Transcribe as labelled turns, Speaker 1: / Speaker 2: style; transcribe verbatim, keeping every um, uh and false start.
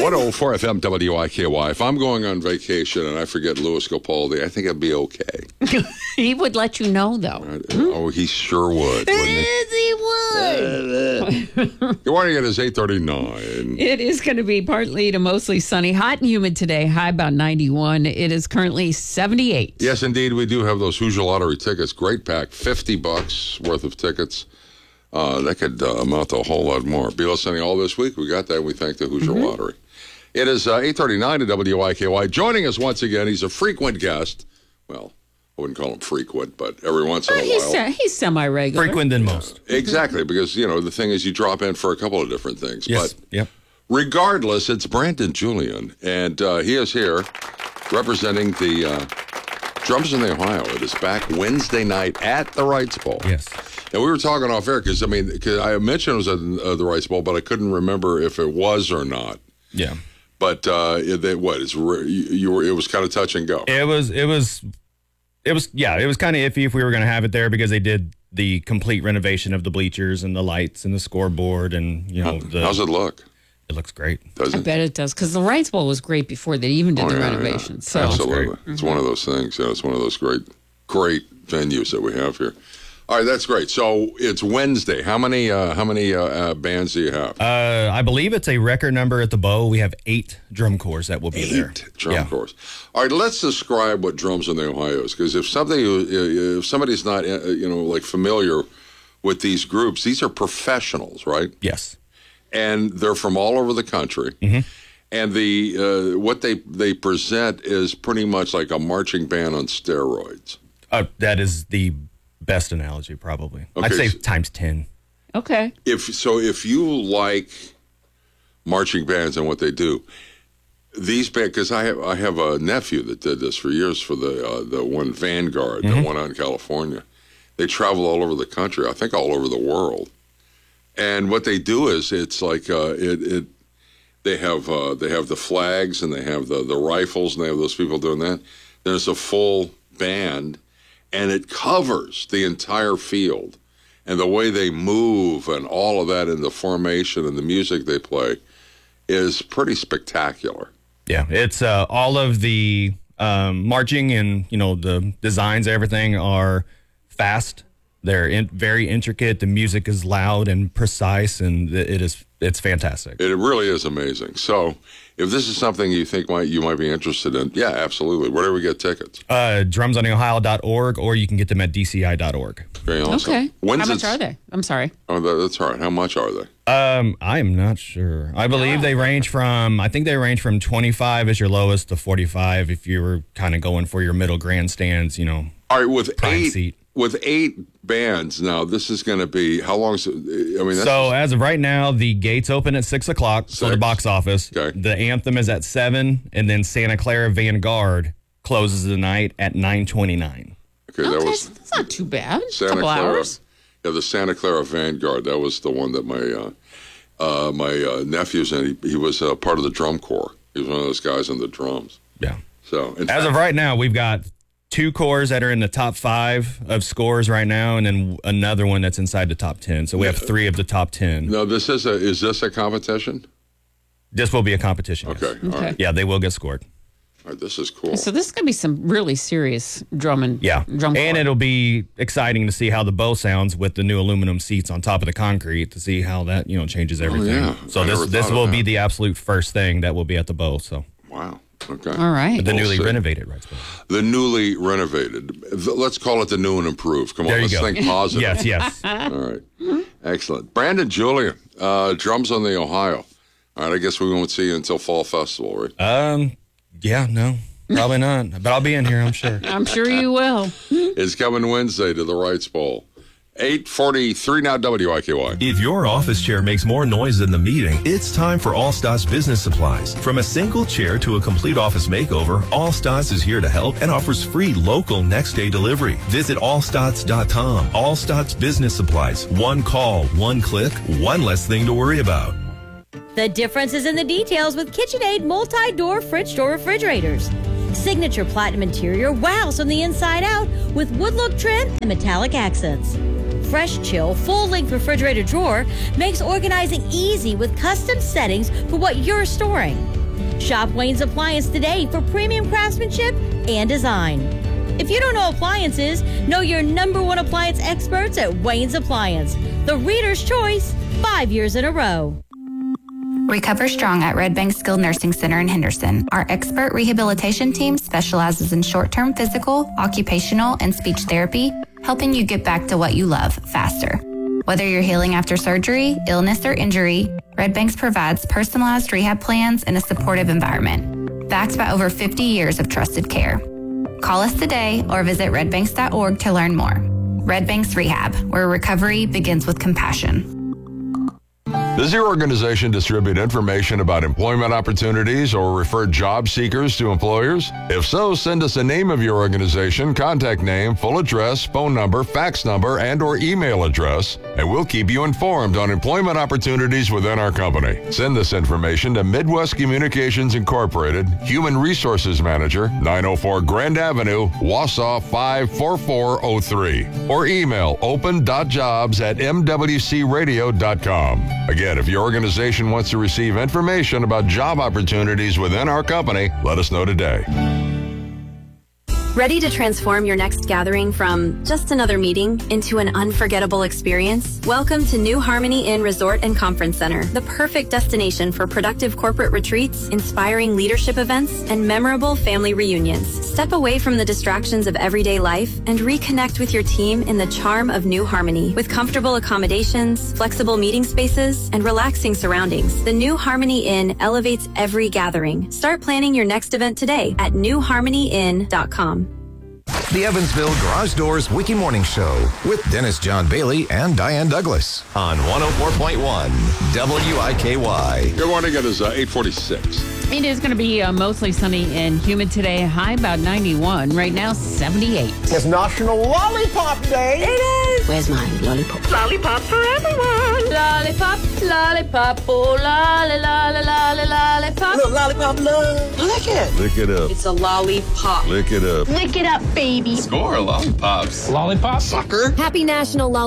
Speaker 1: one oh four F M W I K Y. If I'm going on vacation and I forget Louis Capaldi, I think I'd be okay.
Speaker 2: He would let you know, though.
Speaker 1: Right? Oh, he sure would, wouldn't he?
Speaker 2: Yes, he would.
Speaker 1: Good morning. It is eight thirty-nine.
Speaker 2: It is going to be partly to mostly sunny, hot and humid today, high about ninety-one. It is currently seventy-eight.
Speaker 1: Yes, indeed. We do have those Hoosier Lottery tickets. Great pack. fifty bucks worth of tickets. Uh, that could uh, amount to a whole lot more. Be listening all this week. We got that. We thank the Hoosier mm-hmm. Lottery. It is uh, eight thirty-nine at W I K Y. Joining us once again, he's a frequent guest. Well, I wouldn't call him frequent, but every once in a
Speaker 2: uh, he's,
Speaker 1: while.
Speaker 2: Uh, he's semi-regular.
Speaker 3: Frequent than most.
Speaker 1: Exactly, because, you know, the thing is you drop in for a couple of different things.
Speaker 3: Yes.
Speaker 1: But
Speaker 3: yep.
Speaker 1: regardless, it's Brandon Julian, and uh, he is here representing the uh, Drums in the Ohio. It is back Wednesday night at the Wrights Bowl.
Speaker 3: Yes.
Speaker 1: And we were talking off air because, I mean, cause I mentioned it was at uh, the Wrights Bowl, but I couldn't remember if it was or not.
Speaker 3: Yeah.
Speaker 1: But uh, it, it, what is you, you were? It was kind of touch and go.
Speaker 3: It was. It was. It was. Yeah. It was kind of iffy if we were going to have it there because they did the complete renovation of the bleachers and the lights and the scoreboard and you know.
Speaker 1: How,
Speaker 3: the,
Speaker 1: how's it look?
Speaker 3: It looks great.
Speaker 1: Does it?
Speaker 2: I bet it does because the Wrights Bowl was great before they even did
Speaker 1: oh,
Speaker 2: the
Speaker 1: yeah,
Speaker 2: renovations.
Speaker 1: Yeah.
Speaker 2: So
Speaker 1: Absolutely, it's mm-hmm. one of those things. You know, it's one of those great, great venues that we have here. All right, that's great. So it's Wednesday. How many uh, how many uh, uh, bands do you have?
Speaker 3: Uh, I believe it's a record number at the Bow. We have eight drum corps that will be
Speaker 1: eight
Speaker 3: there.
Speaker 1: Eight drum
Speaker 3: yeah.
Speaker 1: corps. All right, let's describe what Drums in the Ohio is, because if something if somebody's not uh, you know like familiar with these groups, these are professionals, right?
Speaker 3: Yes.
Speaker 1: And they're from all over the country. Mm-hmm. And the uh, what they they present is pretty much like a marching band on steroids.
Speaker 3: Uh, that is the best analogy, probably.
Speaker 1: Okay,
Speaker 3: I'd say
Speaker 1: so,
Speaker 3: times ten.
Speaker 2: Okay.
Speaker 1: If so, if you like marching bands and what they do, these bands, because I have I have a nephew that did this for years for the uh, the one Vanguard, mm-hmm. the one out in California. They travel all over the country. I think all over the world. And what they do is it's like uh, it it they have uh, they have the flags and they have the the rifles and they have those people doing that. There's a full band. And it covers the entire field. And the way they move and all of that in the formation and the music they play is pretty spectacular.
Speaker 3: Yeah, it's uh, all of the um, marching and, you know, the designs, everything are fast. They're in, very intricate. The music is loud and precise, and it is it's fantastic.
Speaker 1: It really is amazing. So if this is something you think might you might be interested in, yeah, absolutely. Where do we get tickets?
Speaker 3: Uh, drums on the ohio dot org, or you can get them at D C I dot org.
Speaker 1: Very awesome.
Speaker 2: Okay.
Speaker 1: When's
Speaker 2: How much
Speaker 1: it,
Speaker 2: are they? I'm sorry.
Speaker 1: Oh, that, that's all right. How much are they?
Speaker 3: Um, I'm not sure. I believe
Speaker 2: Oh.
Speaker 3: they range from, I think they range from twenty-five as your lowest to forty-five if you were kind of going for your middle grandstands, you know.
Speaker 1: All right, with
Speaker 3: prime
Speaker 1: eight
Speaker 3: seat.
Speaker 1: with eight bands now, this is going to be how long? Is it, I mean, that's
Speaker 3: so as of right now, the gates open at six o'clock. So the
Speaker 1: Six.
Speaker 3: box office.
Speaker 1: Okay.
Speaker 3: The anthem is at seven, and then Santa Clara Vanguard closes the night at nine twenty-nine.
Speaker 1: okay. That
Speaker 2: Okay,
Speaker 1: was
Speaker 2: so that's not too bad. A
Speaker 1: Santa
Speaker 2: couple
Speaker 1: Clara.
Speaker 2: hours.
Speaker 1: Yeah, the Santa Clara Vanguard. That was the one that my uh, uh, my uh, nephew's in. He, he was uh, part of the drum corps. He was one of those guys on the drums.
Speaker 3: Yeah.
Speaker 1: So in
Speaker 3: As
Speaker 1: fact,
Speaker 3: of right now, we've got two cores that are in the top five of scores right now, and then another one that's inside the top ten. So we have three of the top ten.
Speaker 1: no, this is a is this a competition?
Speaker 3: This will be a competition. yes.
Speaker 1: Okay, all right.
Speaker 3: Yeah, they will get scored.
Speaker 1: All right, this is cool.
Speaker 2: So this is going to be some really serious drum and
Speaker 3: Yeah.
Speaker 2: drum
Speaker 3: and
Speaker 2: corps.
Speaker 3: it'll be exciting to see how the bow sounds with the new aluminum seats on top of the concrete to see how that, you know, changes everything.
Speaker 1: yeah.
Speaker 3: So
Speaker 1: I
Speaker 3: this
Speaker 1: never
Speaker 3: this
Speaker 1: thought of
Speaker 3: will
Speaker 1: that.
Speaker 3: be the absolute first thing that will be at the bow. So
Speaker 1: Wow. Okay.
Speaker 2: All right.
Speaker 3: the
Speaker 1: We'll
Speaker 3: newly
Speaker 1: see.
Speaker 3: renovated Wrights Bowl.
Speaker 1: The newly renovated. Let's call it the new and improved. Come on,
Speaker 3: There you
Speaker 1: let's
Speaker 3: go.
Speaker 1: think positive.
Speaker 3: Yes, yes.
Speaker 1: All right. Excellent. Brandon Julian, uh, Drums on the Ohio. All right, I guess we won't see you until Fall Festival, right?
Speaker 3: Um, yeah, no, probably not. But I'll be in here, I'm sure.
Speaker 2: I'm sure you will.
Speaker 1: It's coming Wednesday to the Wrights Bowl. eight forty-three now, W I K Y.
Speaker 4: If your office chair makes more noise than the meeting, it's time for All Stats Business Supplies. From a single chair to a complete office makeover, All Stats is here to help and offers free local next day delivery. Visit all stats dot com. All Stats Business Supplies. One call, one click, one less thing to worry about.
Speaker 5: The difference is in the details with KitchenAid multi-door fridge door refrigerators. Signature platinum interior wows from the inside out with wood look trim and metallic accents. Fresh Chill full-length refrigerator drawer makes organizing easy with custom settings for what you're storing. Shop Wayne's Appliance today for premium craftsmanship and design. If you don't know appliances, know your number one appliance experts at Wayne's Appliance, the Reader's Choice, five years in a row.
Speaker 6: Recover Strong at Red Bank Skilled Nursing Center in Henderson. Our expert rehabilitation team specializes in short-term physical, occupational, and speech therapy, helping you get back to what you love faster. Whether you're healing after surgery, illness, or injury, Red Banks provides personalized rehab plans in a supportive environment, backed by over fifty years of trusted care. Call us today or visit red banks dot org to learn more. Red Banks Rehab, where recovery begins with compassion.
Speaker 7: Does your organization distribute information about employment opportunities or refer job seekers to employers? If so, send us a name of your organization, contact name, full address, phone number, fax number, and or email address, and we'll keep you informed on employment opportunities within our company. Send this information to Midwest Communications Incorporated, Human Resources Manager, nine oh four Grand Avenue, Wausau five four four oh three, or email open dot jobs at m w c radio dot com. Again, if your organization wants to receive information about job opportunities within our company, let us know today.
Speaker 8: Ready to transform your next gathering from just another meeting into an unforgettable experience? Welcome to New Harmony Inn Resort and Conference Center, the perfect destination for productive corporate retreats, inspiring leadership events, and memorable family reunions. Step away from the distractions of everyday life and reconnect with your team in the charm of New Harmony. With comfortable accommodations, flexible meeting spaces, and relaxing surroundings, the New Harmony Inn elevates every gathering. Start planning your next event today at new harmony inn dot com.
Speaker 9: The Evansville Garage Doors Wiki Morning Show with Dennis John Bailey and Diane Douglas on one oh four point one W I K Y.
Speaker 1: Good morning. It is uh, eight forty-six.
Speaker 2: It is going to be uh, mostly sunny and humid today. High about ninety-one. Right now, seventy-eight.
Speaker 10: It's National Lollipop Day.
Speaker 2: It is.
Speaker 11: Where's my lollipop?
Speaker 2: Lollipop for everyone. Lollipop, lollipop, oh, lolly, lolly, lolly, lollipop.
Speaker 10: Look, lollipop love. Lick it.
Speaker 7: Lick it up.
Speaker 11: It's a lollipop.
Speaker 7: Lick it up.
Speaker 11: Lick it up, baby.
Speaker 12: Score lollipops.
Speaker 10: Lollipop.
Speaker 12: Sucker.
Speaker 5: Happy National Lollipop